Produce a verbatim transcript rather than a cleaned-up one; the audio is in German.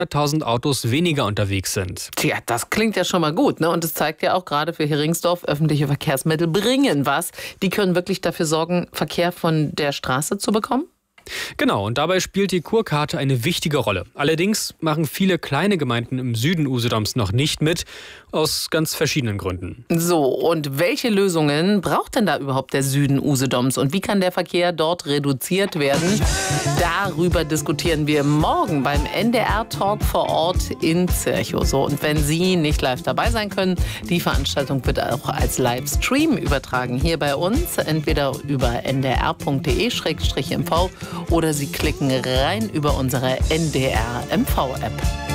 hunderttausend Autos weniger unterwegs sind. Tja, das klingt ja schon mal gut, ne? Und es zeigt ja auch gerade für Heringsdorf, öffentliche Verkehrsmittel bringen was. Die können wirklich dafür sorgen, Verkehr von der Straße zu bekommen? Genau, und dabei spielt die Kurkarte eine wichtige Rolle. Allerdings machen viele kleine Gemeinden im Süden Usedoms noch nicht mit, aus ganz verschiedenen Gründen. So, und welche Lösungen braucht denn da überhaupt der Süden Usedoms? Und wie kann der Verkehr dort reduziert werden? Darüber diskutieren wir morgen beim N D R-Talk vor Ort in Zirchow. So, und wenn Sie nicht live dabei sein können, die Veranstaltung wird auch als Livestream übertragen. Hier bei uns, entweder über n d r punkt d e schrägstrich m v oder Sie klicken rein über unsere N D R M V-App.